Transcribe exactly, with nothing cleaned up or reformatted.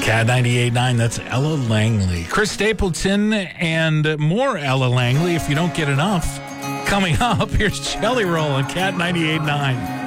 Cat ninety-eight point nine, that's Ella Langley. Chris Stapleton and more Ella Langley if you don't get enough. Coming up, here's Jelly Roll on Cat ninety-eight point nine.